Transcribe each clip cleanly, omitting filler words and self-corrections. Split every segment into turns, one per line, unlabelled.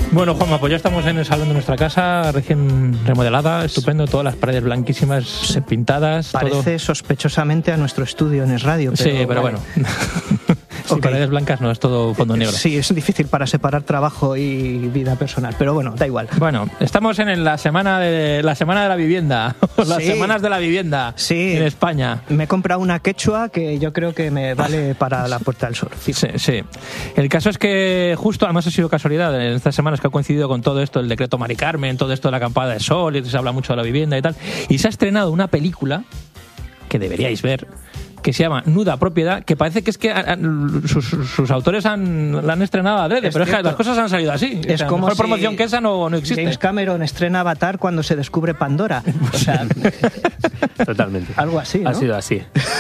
Bueno, Juanma, pues ya estamos en el salón de nuestra casa, recién remodelada, estupendo, todas las paredes blanquísimas, pintadas.
Parece
todo
sospechosamente a nuestro estudio en Es Radio.
Pero, sí, pero vale. Bueno. Sí, okay. Paredes blancas no, es todo fondo negro.
Sí, es difícil para separar trabajo y vida personal, pero bueno, da igual.
Bueno, estamos en la semana de la vivienda, las semanas de la vivienda en España.
Me he comprado una quechua que yo creo que me vale para la Puerta del Sol.
Sí, sí. El caso es que justo, además ha sido casualidad, en estas semanas que ha coincidido con todo esto, el decreto Mari Carmen, todo esto de la acampada de sol, y se habla mucho de la vivienda y tal, y se ha estrenado una película que deberíais ver, que se llama Nuda Propiedad, que parece que es que sus autores la han estrenado adrede, pero es que las cosas han salido así.
Es como
mejor
si
promoción que esa no existe.
James Cameron estrena Avatar cuando se descubre Pandora. O sea,
totalmente.
Algo así, ¿no?
Ha sido así.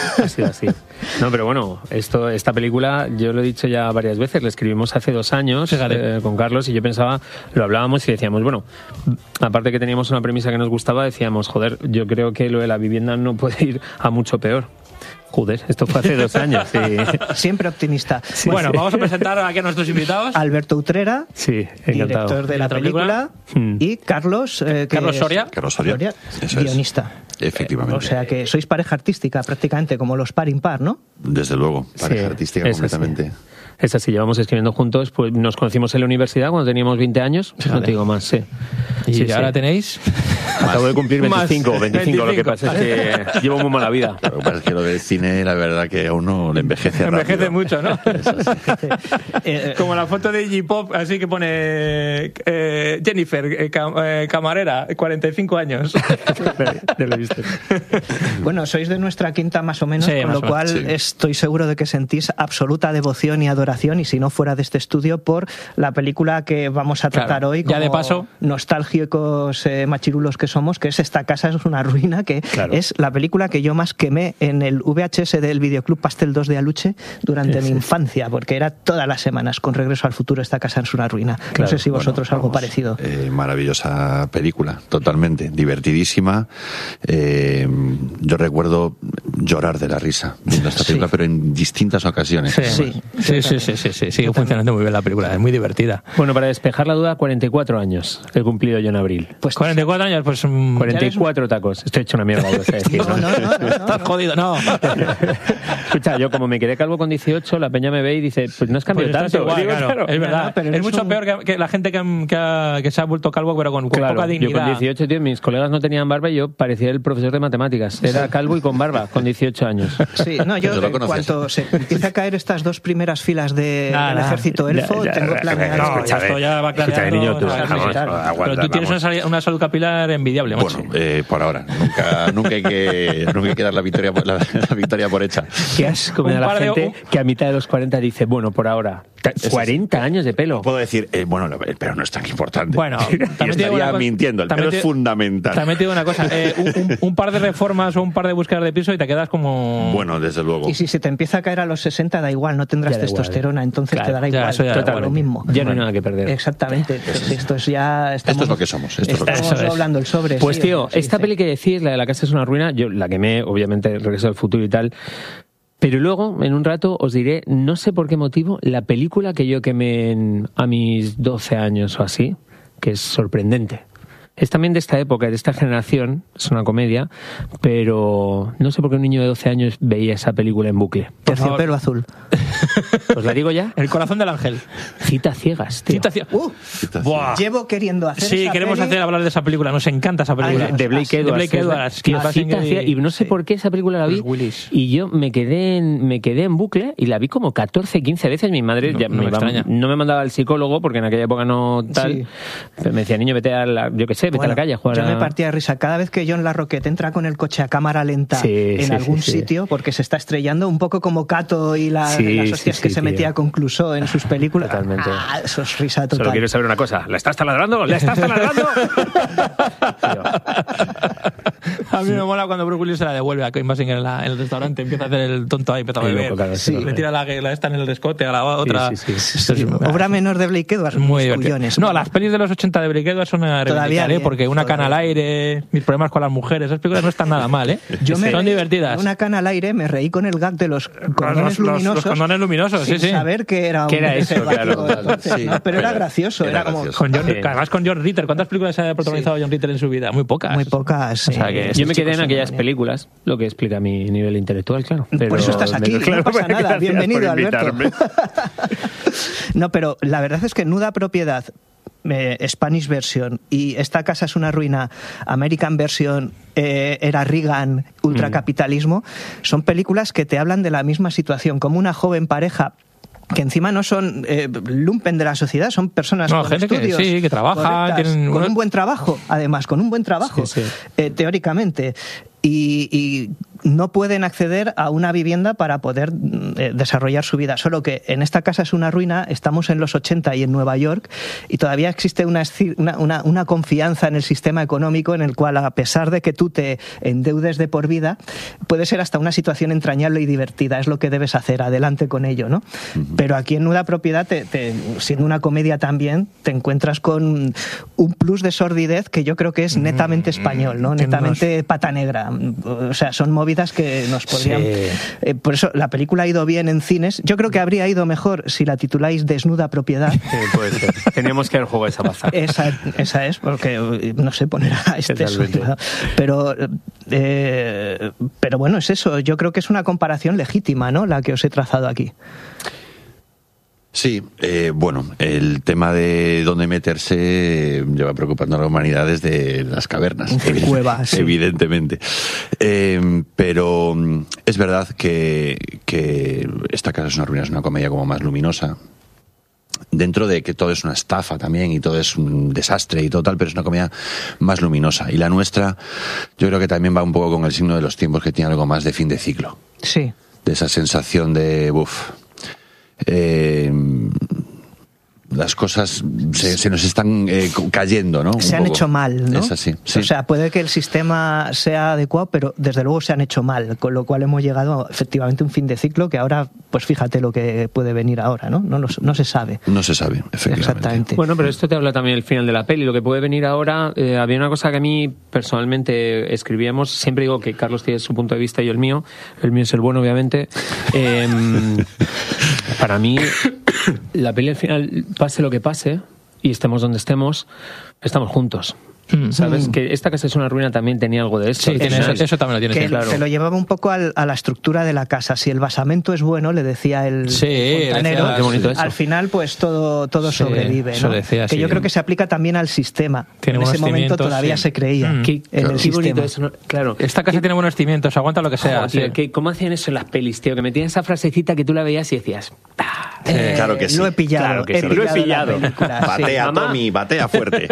No, pero bueno, esta película, yo lo he dicho ya varias veces, la escribimos hace 2 años con Carlos, y yo pensaba, lo hablábamos y decíamos, bueno, aparte que teníamos una premisa que nos gustaba, decíamos, joder, yo creo que lo de la vivienda no puede ir a mucho peor. Joder, esto fue hace 2 años.
Siempre optimista.
Sí, bueno, vamos a presentar aquí a nuestros invitados.
Alberto Utrera,
director
de la película, y Carlos
Soria,
guionista.
Efectivamente.
O sea que sois pareja artística prácticamente, como los par impar, ¿no?
Desde luego, pareja artística completamente.
Sí. Es así, llevamos escribiendo juntos, pues nos conocimos en la universidad cuando teníamos 20 años, no te digo más, sí.
¿Y ahora tenéis?
Acabo de cumplir 25, lo que pasa es que llevo muy mala vida.
Lo que pasa es que lo del cine, la verdad que a uno le envejece rápido.
Envejece mucho, ¿no? Como la foto de Iggy Pop, así que pone Jennifer, camarera, 45 años.
Ya lo viste.
Bueno, sois de nuestra quinta más o menos, con lo cual estoy seguro de que sentís absoluta devoción y adoración, y si no fuera de este estudio, por la película que vamos a tratar hoy, como
ya de paso,
nostálgicos machirulos que somos, que es Esta casa es una ruina, que es la película que yo más quemé en el VHS del videoclub Pastel 2 de Aluche durante mi infancia, porque era todas las semanas con Regreso al futuro, Esta casa es una ruina. No sé si vosotros algo parecido.
Maravillosa película, totalmente, divertidísima. Yo recuerdo llorar de la risa viendo esta película, pero en distintas ocasiones.
Sí, sigue funcionando muy bien la película, es muy divertida.
Bueno, para despejar la duda, 44 años he cumplido yo en abril.
Pues 44 años, pues
44 tacos. Estoy hecho una mierda, lo sé decir.
No.
Estás jodido, no.
Escucha, yo como me quedé calvo con 18, la peña me ve y dice, pues no has cambiado tanto.
Igual, claro. Es verdad, pero es mucho peor que la gente que se ha vuelto calvo, pero con poca dignidad.
Yo con 18, tío, mis colegas no tenían barba y yo parecía el profesor de matemáticas. Era calvo y con barba, con 18 años.
Sí, no, yo en cuanto se empieza a caer estas 2 primeras filas del ejército elfo, tengo planeado...
Esto ya va clareando.
Niño,
pero tú tienes una salud capilar envidiable, macho.
Bueno, por ahora. Nunca hay que dar la victoria por hecha.
Qué asco me da la gente que a mitad de los 40 dice, bueno, por ahora... 40 años de pelo.
Puedo decir, bueno, el pelo no es tan importante.
Bueno,
también estaría mintiendo, el pelo es fundamental.
También te digo una cosa, un par de reformas o un par de búsquedas de piso y te quedas como...
Bueno, desde luego.
Y si se te empieza a caer a los 60, da igual, no tendrás testosterona, entonces te dará igual. Lo mismo.
Ya no hay nada que perder.
Exactamente. Esto es ya...
Esto es lo que somos.
Estamos hablando el sobre.
Pues tío, esta peli que decís, la de La casa es una ruina, yo la quemé, obviamente, Regreso al futuro y tal... Pero luego, en un rato, os diré, no sé por qué motivo, la película que yo quemé a mis 12 años o así, que es sorprendente. Es también de esta época, de esta generación, es una comedia, pero no sé por qué un niño de 12 años veía esa película en bucle.
Terciopelo azul.
¿Os la digo ya?
El corazón del ángel.
Citas ciegas, tío.
Citas ciegas.
Llevo queriendo hacer
Sí, queremos hablar de esa película, nos encanta esa película.
De Blake Edwards. Y no sé por qué esa película la vi. Y yo me quedé en bucle y la vi como 14, 15 veces. Mi madre no me mandaba al psicólogo porque en aquella época no tal. Pero me decía, niño, vete a la calle a jugar.
Yo me partía de risa cada vez que John Larroquette entra con el coche a cámara lenta en algún sitio porque se está estrellando, un poco como Cato y las hostias que se metía con Clouseau en sus películas.
Totalmente.
Eso es risa total.
Solo quiero saber una cosa, ¿la estás taladrando?
A mí me mola cuando Bruce Willis se la devuelve a Kim Basinger en el restaurante, empieza a hacer el tonto ahí, empieza a beber, le tira la esta en el escote a la otra.
Obra menor de Blake Edwards.
Muy divertido. No, las pelis de los 80 de Blake Edwards son una reivindicar, porque Una cana al aire, Mis problemas con las mujeres, esas películas no están nada mal, son divertidas.
Una cana al aire, me reí con el gag de los condones luminosos.
Los condones luminosos,
sin saber que era
eso, claro.
Pero era gracioso.
Además con John Ritter. ¿Cuántas películas ha protagonizado John Ritter en su vida? Muy pocas.
Muy pocas.
O sea, que
yo me quedé en aquellas películas, lo que explica mi nivel intelectual, claro. Pero
por eso estás aquí, no pasa nada. Bienvenido, Alberto. No, pero la verdad es que Nuda Propiedad, Spanish version, y Esta casa es una ruina, American version, era Reagan, ultracapitalismo, son películas que te hablan de la misma situación, como una joven pareja que encima no son lumpen de la sociedad, son personas con estudios,
que trabajan,
con un buen trabajo, además, con un buen trabajo, teóricamente, y no pueden acceder a una vivienda para poder desarrollar su vida. Solo que en Esta casa es una ruina, estamos en los 80 y en Nueva York, y todavía existe una confianza en el sistema económico en el cual, a pesar de que tú te endeudes de por vida, puede ser hasta una situación entrañable y divertida. Es lo que debes hacer, adelante con ello, ¿no? Pero aquí en Nuda Propiedad, siendo una comedia también, te encuentras con un plus de sordidez que yo creo que es netamente español, ¿no? Netamente pata negra. O sea, son movidas que nos podrían... por eso la película ha ido bien en cines. Yo creo que habría ido mejor si la tituláis Desnuda Propiedad.
Puede ser. Teníamos que haber jugado esa baza.
Esa es, porque no sé, poner a pero bueno, es eso. Yo creo que es una comparación legítima, ¿no? La que os he trazado aquí.
Sí, bueno, el tema de dónde meterse lleva preocupando a la humanidad desde las cavernas, evidentemente. Pero es verdad que Esta casa es una ruina, es una comedia como más luminosa. Dentro de que todo es una estafa también y todo es un desastre y todo tal, pero es una comedia más luminosa. Y la nuestra, yo creo que también va un poco con el signo de los tiempos, que tiene algo más de fin de ciclo.
Sí.
De esa sensación de... las cosas se nos están cayendo, ¿no?
Se han hecho mal, ¿no?
Es así, sí.
O sea, puede que el sistema sea adecuado, pero desde luego se han hecho mal, con lo cual hemos llegado efectivamente a un fin de ciclo que ahora, pues fíjate lo que puede venir ahora, ¿no? No se sabe.
No se sabe, efectivamente.
Exactamente.
Bueno, pero esto te habla también del final de la peli. Lo que puede venir ahora, había una cosa que a mí personalmente escribíamos, siempre digo que Carlos tiene su punto de vista y yo el mío es el bueno, obviamente. Para mí, la peli al final, pase lo que pase y estemos donde estemos, estamos juntos. ¿Sabes? Que Esta casa es una ruina también tenía algo de esto.
Sí, eso también lo tienes
que
claro.
Se lo llevaba un poco a la estructura de la casa. Si el basamento es bueno, le decía el fontanero,
qué bonito eso.
Al final pues todo sobrevive, ¿no?
Decía,
que yo creo que se aplica también al sistema. En ese momento todavía se creía
qué bonito eso, ¿no? Claro.
Esta casa tiene buenos cimientos, aguanta lo que sea.
¿Cómo hacían eso en las pelis, tío? Que metían esa frasecita que tú la veías y decías...
claro que sí.
Lo he pillado.
Claro que sí. Lo he pillado.
Batea, Tommy, batea fuerte.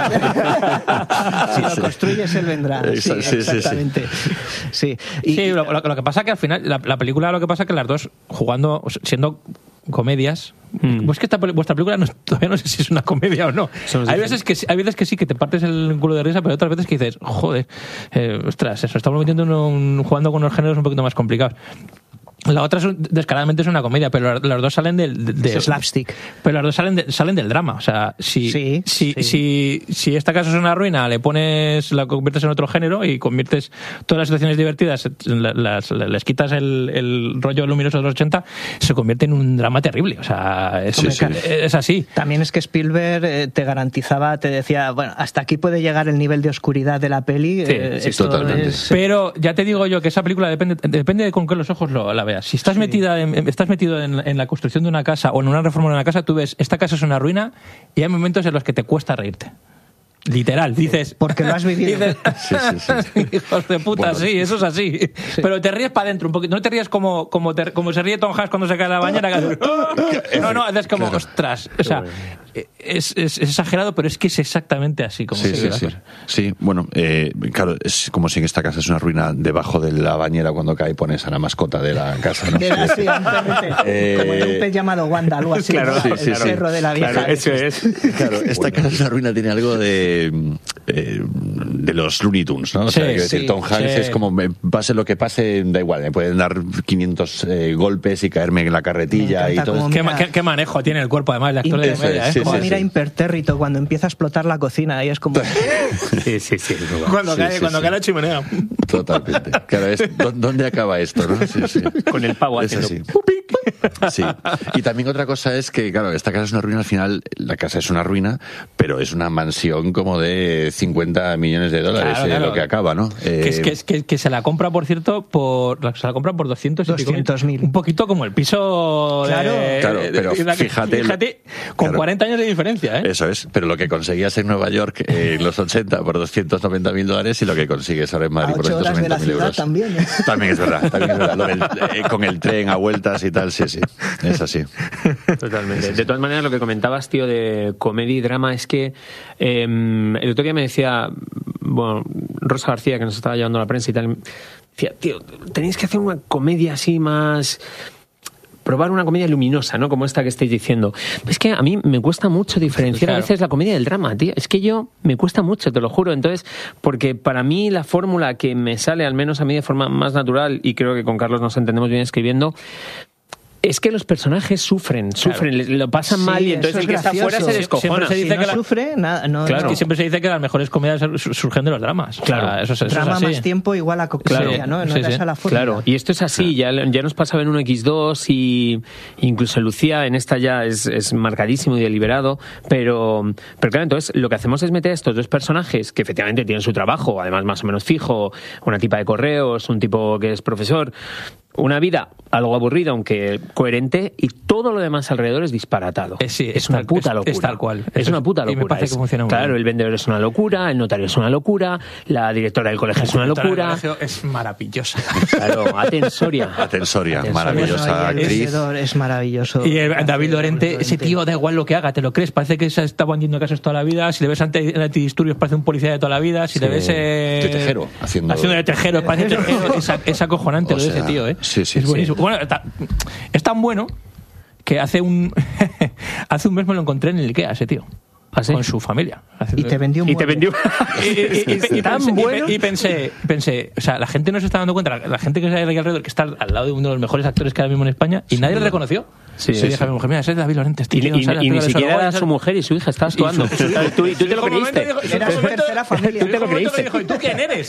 Si lo construyes, él vendrá. Sí, exactamente. Sí.
Lo que pasa que al final, la película, lo que pasa que las dos jugando, siendo comedias, pues que vuestra película todavía no sé si es una comedia o no. Hay veces que sí, que te partes el culo de risa, pero otras veces que dices, joder, ostras, eso, estamos metiendo jugando con unos géneros un poquito más complicados. La otra descaradamente es una comedia, pero las dos salen del
slapstick.
Pero las dos salen del drama. O sea, si Esta casa es una ruina, la conviertes en otro género y conviertes todas las situaciones divertidas, les quitas el rollo luminoso de los 80, se convierte en un drama terrible. O sea, es así.
También es que Spielberg te garantizaba, te decía, bueno, hasta aquí puede llegar el nivel de oscuridad de la peli.
Sí, totalmente.
Pero ya te digo yo que esa película depende de con qué los ojos la veas. Si estás metido en la construcción de una casa o en una reforma de una casa, tú ves, esta casa es una ruina y hay momentos en los que te cuesta reírte. Literal, dices...
Porque lo has vivido.
Dices, hijos de puta, sí, eso es así. Sí. Pero te ríes para adentro un poquito. No te ríes como se ríe Tom Hanks cuando se cae a la bañera. No, es como, ostras. O sea, es exagerado, pero es que es exactamente así como se ríe la cosa.
Sí, bueno, claro, es como si en esta casa es una ruina, debajo de la bañera cuando cae pones a la mascota de la casa, ¿no?
Sí, como un pez llamado Wanda, algo así.
Claro,
¿no? El perro de la vieja.
Claro, eso es.
Claro, esta casa es una ruina, tiene algo de de los Looney Tunes, ¿no? O sea, quiero decir, Tom Hanks es como, pase lo que pase, da igual, me pueden dar 500 golpes y caerme en la carretilla y todo.
¿Qué manejo tiene el cuerpo, además, de actor de comedia, ¿eh?
Como mira Impertérrito cuando empieza a explotar la cocina y es como...
Sí.
Cuando cae la chimenea.
Totalmente. Claro, ¿dónde acaba esto, no? Sí.
Con el pavo haciendo...
Sí. Y también otra cosa es que, claro, esta casa es una ruina al final, la casa es una ruina, pero es una mansión como de 50 millones de dólares, claro. Lo que acaba, ¿no?
Que se la compra, por cierto, se la compra por 200.000. Un poquito como el piso.
Claro,
pero fíjate
con 40 años de diferencia, ¿eh?
Eso es, pero lo que conseguías en Nueva York en los 80 por $290.000 y lo que consigues ahora en Madrid por 290.000 euros.
También
es verdad. Con el tren a vueltas y tal, sí. Es así.
Totalmente. De todas maneras, lo que comentabas, tío, de comedia y drama es que el otro día me decía, Rosa García, que nos estaba llevando a la prensa y tal, decía, tío, tenéis que hacer una comedia así más... probar una comedia luminosa, ¿no? Como esta que estáis diciendo. Es que a mí me cuesta mucho diferenciar a veces la comedia del drama, tío. Es que me cuesta mucho, te lo juro. Entonces, porque para mí la fórmula que me sale, al menos a mí de forma más natural, y creo que con Carlos nos entendemos bien escribiendo, es que los personajes sufren, lo pasan mal y entonces el que está fuera se descojona.
Se dice que sufre, nada,
es que siempre se dice que las mejores comedias surgen de los dramas.
Claro,
eso
drama
es así.
más tiempo igual a comedia, ¿no? No era esa la fórmula.
Claro, y esto es así, ya nos pasaba en 1X2 y incluso en Lucía, en esta ya es marcadísimo y deliberado, pero claro, entonces lo que hacemos es meter a estos dos personajes que efectivamente tienen su trabajo, además más o menos fijo, una tipa de correos, un tipo que es profesor, una vida algo aburrida, aunque coherente, y todo lo demás alrededor es disparatado. Es una puta locura.
Es tal cual.
Es una puta locura.
Y me parece que funciona muy bien.
El vendedor es una locura, el notario es una locura, la directora del colegio es una locura.
La colegio es maravillosa.
Claro, Atensoria,
maravillosa actriz.
Es maravilloso.
Y David Lorente, ese tío da igual lo que haga, te lo crees, parece que se ha estado vendiendo casos toda la vida, si le ves antidisturbios parece un policía de toda la vida, si le ves...
de tejero, haciendo
de tejero, parece tejero, es acojonante lo de ese tío, ¿eh?
Sí.
Es buenísimo. Bueno, es tan bueno que hace un mes me lo encontré en el Ikea, ese tío. Con su familia.
Y te vendió un
y pensé, o sea, la gente no se está dando cuenta, la gente que está ahí alrededor, que está al lado de uno de los mejores actores que ahora mismo en España, y nadie le reconoció. Sí. Dije a mi mujer, mira, ese es David Lorente.
Y ni siquiera era su mujer y su hija, estaba actuando. Tú te lo creíste.
Era su tercera familia.
Tú te lo creíste.
¿Y tú quién eres?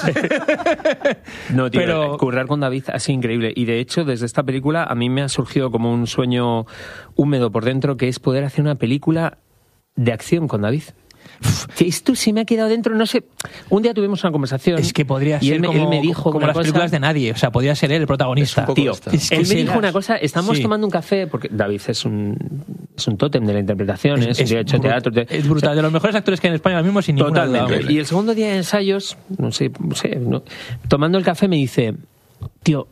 No, tío, pero currar con David ha sido increíble. Y de hecho, desde esta película a mí me ha surgido como un sueño húmedo por dentro, que es poder hacer una película de acción con David. Esto sí me ha quedado dentro, no sé. Un día tuvimos una conversación.
Es que podría ser
él me dijo
como las películas de nadie. O sea, podría ser él el protagonista.
Tío, él me dijo una cosa. Estamos tomando un café, porque David es un tótem de la interpretación. Es un tío hecho teatro.
Es brutal. O sea, de los mejores actores que hay en España ahora mismo, sin ninguna duda.
Y el segundo día de ensayos, no sé, tomando el café me dice, tío,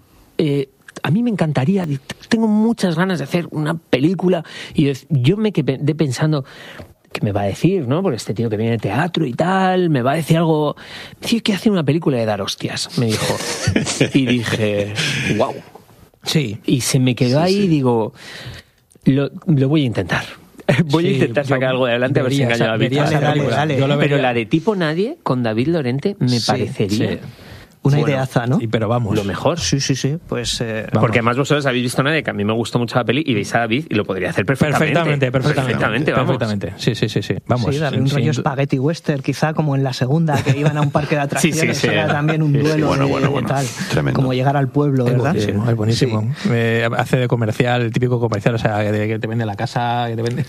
a mí me encantaría, tengo muchas ganas de hacer una película. Y yo me quedé pensando, ¿qué me va a decir, no? Porque este tío que viene de teatro y tal, me va a decir algo... Decir que hace una película de dar hostias, me dijo. Y dije, wow.
Sí.
Y se me quedó ahí y digo, lo voy a intentar. Voy a intentar sacar algo de adelante a ver si engaño a la vida.
Dale.
Pero la de Tipo Nadie, con David Lorente, me parecería...
Una ideaza, ¿no?
Sí, pero vamos.
Lo mejor.
Sí. Pues,
porque además vosotros habéis visto Nadie, que a mí me gustó mucho la peli, y veis a David y lo podría hacer perfectamente.
Perfectamente. Sí. Vamos.
Sí, darle un rollo spaghetti western, quizá como en la segunda, que iban a un parque de atracciones. Sí. Era también un duelo
bueno.
Tal.
Tremendo.
Como llegar al pueblo, ¿verdad?
Es buenísimo. Sí. Hace de comercial, el típico comercial, o sea, que te vende la casa, que te vende...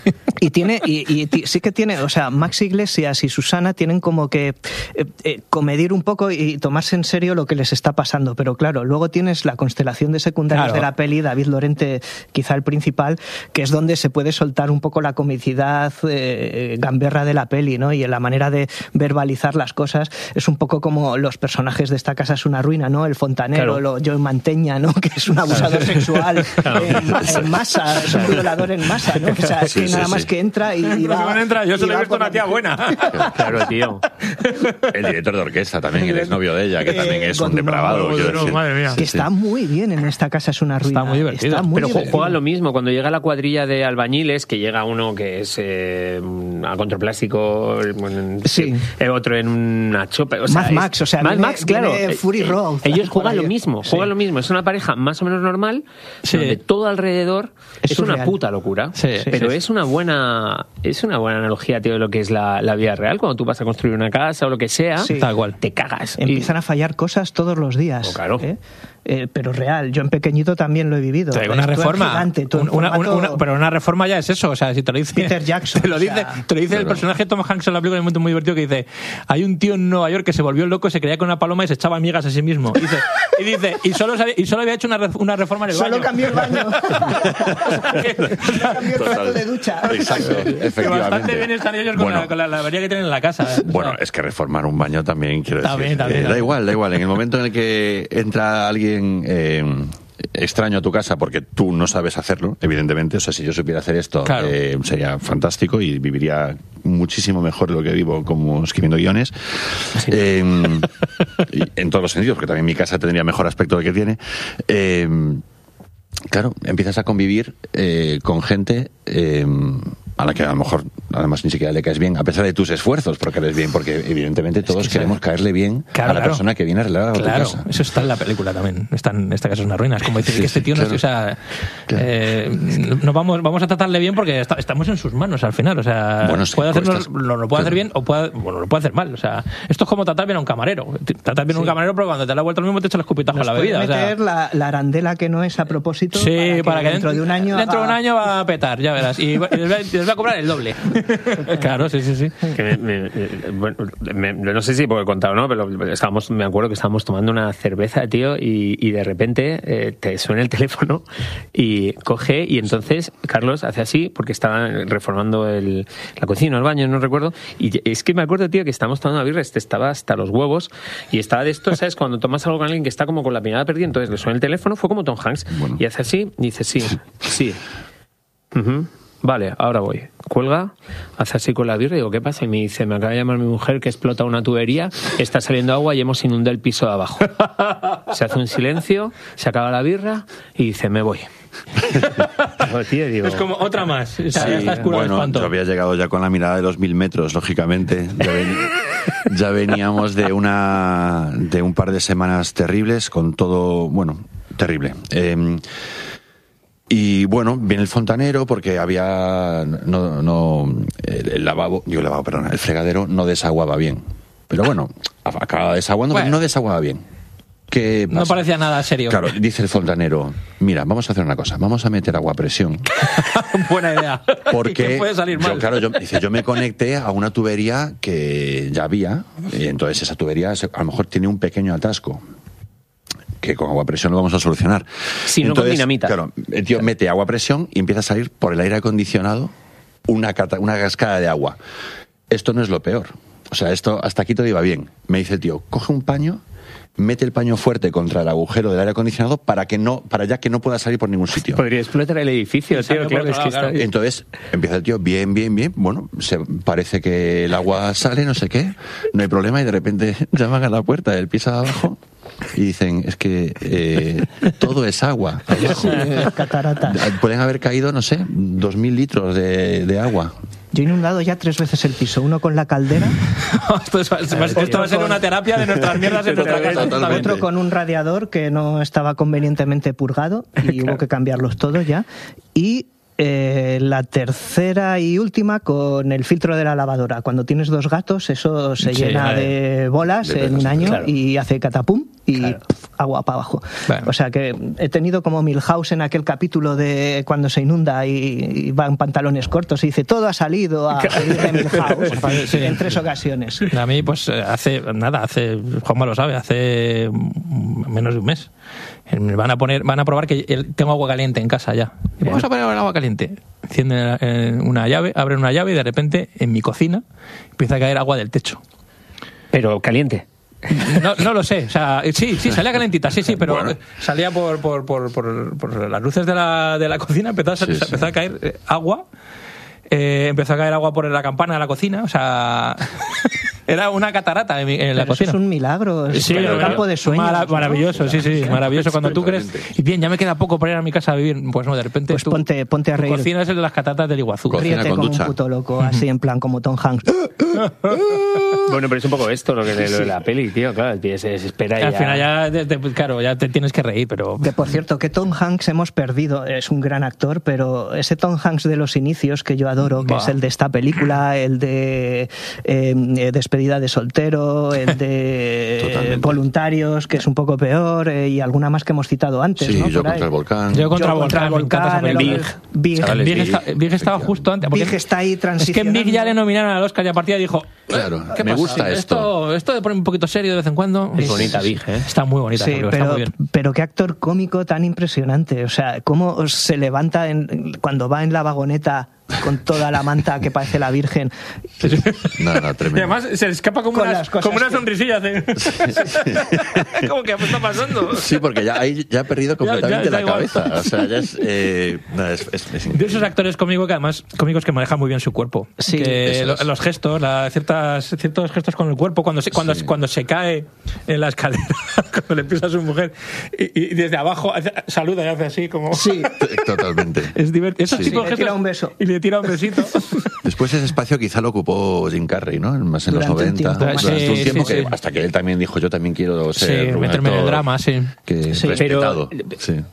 Y sí que tiene, o sea, Max Iglesias y Susana tienen como que comedir un poco y tomarse en serio lo que les está pasando, pero claro, luego tienes la constelación de secundarios de la peli, David Lorente quizá el principal, que es donde se puede soltar un poco la comicidad gamberra de la peli, ¿no? Y en la manera de verbalizar las cosas es un poco como los personajes de Esta casa es una ruina, ¿no? El fontanero, Joe Manteña, ¿no? Que es un abusador sexual en masa, es un violador en masa, ¿no? O sea, es que nada más que entra y va...
Yo solo he visto una tía buena.
Claro, tío.
El director de orquesta también, el exnovio de ella, que también Godwin es un depravado.
Madre mía.
Que está muy bien en esta casa, es una ruina.
Está muy divertido.
Pero juega lo mismo. Cuando llega la cuadrilla de albañiles, que llega uno que es a contraplástico, otro en una chopa.
Mad Max, o sea,
Mad Max, claro.
Fury Road.
Ellos juegan lo mismo, Es una pareja más o menos normal, donde todo alrededor es una puta locura. Pero es una buena analogía, tío, de lo que es la vida real. Cuando tú vas a construir una casa o lo que sea,
tal cual,
te cagas.
Empiezan a fallar cosas todos los días.
Claro.
Pero real, yo en pequeñito también lo he vivido.
Una reforma,
gigante,
pero una reforma ya es eso, o sea, si te lo dice
Peter Jackson,
te lo dice el personaje de Tom Hanks en la película, en un momento muy divertido, que dice: hay un tío en Nueva York que se volvió loco, se creía con una paloma y se echaba amigas a sí mismo. Y solo había hecho una reforma en el baño.
Solo cambió el baño. Cambió el plato de ducha.
Exacto, efectivamente.
Bastante bien están ellos con la avería que tienen en la casa.
Bueno, es que reformar un baño también, quiero decir. Da igual. En el momento en el que entra alguien extraño a tu casa porque tú no sabes hacerlo, evidentemente. O sea, si yo supiera hacer esto, claro, sería fantástico y viviría muchísimo mejor de lo que vivo como escribiendo guiones. Sí. En todos los sentidos, porque también mi casa tendría mejor aspecto del que tiene. Claro, empiezas a convivir con gente a la que a lo mejor además ni siquiera le caes bien, a pesar de tus esfuerzos por caerles bien, porque evidentemente todos queremos caerle bien a la persona que viene a arreglar a tu casa.
Eso está en la película también. En esta casa es una ruina. Es como decir que este tío no, o sea, vamos a tratarle bien porque estamos en sus manos al final. O sea,
bueno,
puede lo puede hacer bien o lo puede hacer mal. O sea, esto es como tratar bien a un camarero. Tratar bien a un camarero, pero cuando te da vuelta lo mismo te echa el escupitajo a la bebida.
Meter la arandela que no es a propósito,
para que
dentro de un año
va a petar, ya verás. Y les va a cobrar el doble. Claro, sí.
Que no sé si puedo contar o no, pero me acuerdo que estábamos tomando una cerveza, tío, y de repente te suena el teléfono y coge, y entonces Carlos hace así porque estaba reformando la cocina, el baño, no recuerdo, y es que me acuerdo, tío, que estábamos tomando una birra, estaba hasta los huevos y estaba de esto, ¿sabes? Cuando tomas algo con alguien que está como con la mirada perdida, entonces le suena el teléfono, fue como Tom Hanks, y hace así y dice sí. Uh-huh. Vale, ahora voy. Cuelga, hace así con la birra y digo, ¿qué pasa? Y me dice, me acaba de llamar mi mujer que explota una tubería, está saliendo agua y hemos inundado el piso de abajo. Se hace un silencio, se acaba la birra y dice, me voy.
Digo, es como otra más. O sea, ya
bueno, yo había llegado ya con la mirada de los 1000 metros, lógicamente. Ya veníamos de un par de semanas terribles, con todo, bueno, terrible. Y bueno, viene el fontanero porque había el fregadero no desaguaba bien. Pero bueno, acababa desaguando, pero no desaguaba bien. ¿Qué pasa?
No parecía nada serio.
Claro, dice el fontanero, mira, vamos a hacer una cosa, vamos a meter agua a presión.
Buena idea.
Porque
puede salir mal.
Yo me conecté a una tubería que ya había, y entonces esa tubería a lo mejor tiene un pequeño atasco, que con agua a presión lo vamos a solucionar.
Si no con dinamita.
Claro, el tío mete agua a presión y empieza a salir por el aire acondicionado una cascada de agua. Esto no es lo peor. O sea, esto hasta aquí todo iba bien. Me dice el tío, coge un paño, mete el paño fuerte contra el agujero del aire acondicionado para ya que no pueda salir por ningún sitio.
Podría explotar el edificio, tío. Claro, es que está...
Entonces empieza el tío, bien. Bueno, parece que el agua sale, no sé qué, no hay problema, y de repente llaman a la puerta del piso de abajo y dicen, es que todo es agua.
Cataratas.
Pueden haber caído, no sé, 2.000 litros de agua.
Yo he inundado ya 3 veces el piso, uno con la caldera.
Esto va a ser una terapia de nuestras mierdas en nuestra casa.
Totalmente. Otro con un radiador que no estaba convenientemente purgado y hubo que cambiarlos todos ya. Y la tercera y última con el filtro de la lavadora. Cuando tienes 2 gatos, eso se llena de bolas en un año, y hace catapum y agua para abajo. Bueno. O sea que he tenido como Milhouse en aquel capítulo de cuando se inunda y va en pantalones cortos y dice, todo ha salido a salir de Milhouse en 3 ocasiones.
A mí, pues Juanma lo sabe, hace menos de un mes. Van a probar que tengo agua caliente en casa ya. Y vamos a poner agua caliente. Encienden una llave, abren una llave y de repente en mi cocina empieza a caer agua del techo.
Pero caliente.
No lo sé, o sea, sí, salía calentita, sí, pero bueno, salía por las luces de la cocina, empezó a caer agua. Empezó a caer agua por la campana de la cocina, o sea... Era una catarata en la cocina.
Eso es un milagro.
Sí,
el campo de sueños.
Maravilloso, ¿no? Sí, maravilloso. Cuando tú crees, y bien, ya me queda poco para ir a mi casa a vivir, pues no, de repente
pues ponte a reír.
Cocina es el de las cataratas del Iguazú.
Ríete como un puto loco, así en plan como Tom Hanks.
Bueno, pero es un poco esto lo de la peli, tío. Claro, se espera ya.
Al final ya te tienes que reír, pero...
Que por cierto, que Tom Hanks hemos perdido. Es un gran actor, pero ese Tom Hanks de los inicios que yo adoro, que es el de esta película, el de Despedida de soltero, el de Voluntarios, que es un poco peor, y alguna más que hemos citado antes,
sí,
¿no?
Yo contra el volcán.
Yo contra el volcán. Big estaba justo antes.
Big está ahí transicionando.
Es que Big ya le nominaron al Oscar y a partir de dijo...
Claro,
¿qué
me
pasa?
gusta esto.
Esto de poner un poquito serio de vez en cuando...
Es bonita Big, ¿eh?
Está muy bonita.
Sí,
está muy bien.
pero qué actor cómico tan impresionante. O sea, cómo se levanta cuando va en la vagoneta con toda la manta que parece la Virgen.
No, tremendo.
Y además se le escapa como una sonrisilla. ¿Cómo que está pasando?
Sí, porque ya ha perdido completamente la cabeza. O sea, ya es increíble.
De esos actores cómicos que manejan muy bien su cuerpo.
Sí,
que los gestos, ciertos gestos con el cuerpo, cuando se cae en la escalera, cuando le empieza a su mujer, y desde abajo saluda y hace así como...
Sí,
totalmente.
Es divertido. Esos tipos de gestos,
le tira un beso.
Y le tira un besito.
Después ese espacio quizá lo ocupó Jim Carrey, ¿no? Más en los 90. Durante un tiempo que hasta que él también dijo, yo también quiero ser
meterme en el drama,
respetado.
Pero,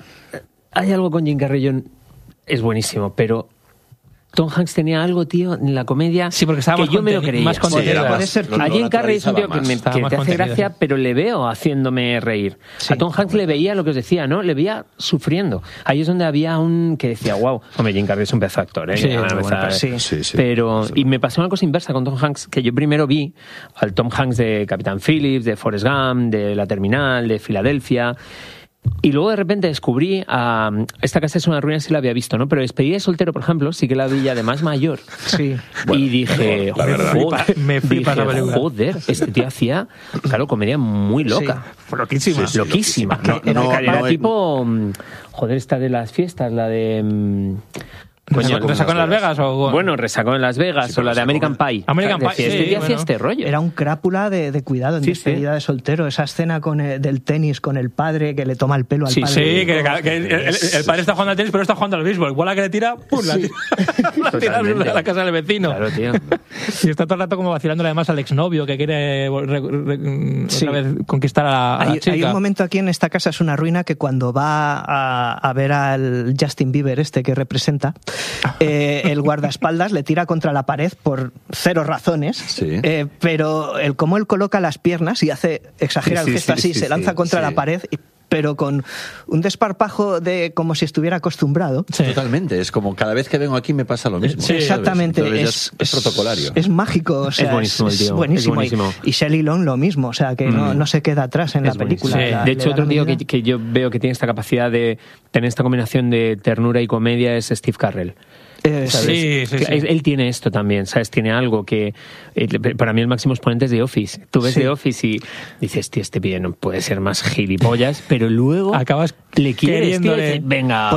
hay algo con Jim Carrey, es buenísimo, pero Tom Hanks tenía algo, tío, en la comedia que yo me lo creía.
Más contenido.
A Jim Carrey es un tío que te hace gracia, pero le veo haciéndome reír. Sí, a Tom Hanks le veía lo que os decía, ¿no? Le veía sufriendo. Ahí es donde había un que decía, wow, hombre, Jim Carrey es un pedazo de actor, ¿eh?
Sí.
Pero, y me pasó una cosa inversa con Tom Hanks, que yo primero vi al Tom Hanks de Capitán Phillips, de Forrest Gump, de La Terminal, de Filadelfia. Y luego de repente descubrí Esta casa es una ruina, sí la había visto, ¿no? Pero Despedida de soltero, por ejemplo, sí que la vi además mayor.
Sí.
Bueno, y dije,
me flipa la película.
Joder, este tío hacía, claro, comedia muy loca.
Sí. Loquísima.
Sí, loquísima. Era tipo, joder, esta de las fiestas, la de...
¿Resacó en Las Vegas?
Bueno, Resacó en Las Vegas, o la de American Pie.
American Pie,
sí, hacía este rollo.
Era un crápula de cuidado en Despedida de soltero. Esa escena del tenis con el padre que le toma el pelo al padre.
Sí, que el padre está jugando al tenis, pero está jugando al béisbol. Igual la que le tira, ¡pum! La tira a la casa del vecino.
Claro, tío.
Y está todo el rato como vacilándole además al exnovio que quiere otra vez conquistar a la chica.
Hay un momento aquí en Esta casa es una ruina que cuando va a ver al Justin Bieber que representa, el guardaespaldas le tira contra la pared por 0 razones, pero cómo él coloca las piernas y exagera el gesto así, se lanza contra la pared, pero con un desparpajo de como si estuviera acostumbrado.
Sí. Totalmente, es como cada vez que vengo aquí me pasa lo mismo.
Sí, exactamente.
Es protocolario.
Es mágico, o sea,
es buenísimo, el tío.
Buenísimo.
Es buenísimo.
Y Shelley Long lo mismo, o sea, que no se queda atrás en la película.
Sí. De hecho, otro tío que yo veo que tiene esta capacidad de tener esta combinación de ternura y comedia es Steve Carell.
Sí.
Él tiene esto también, ¿sabes? Tiene algo que para mí el máximo exponente es The Office. Tú ves The Office y dices, tío, este pibe no puede ser más gilipollas, pero luego
acabas
le quieres, tío, venga.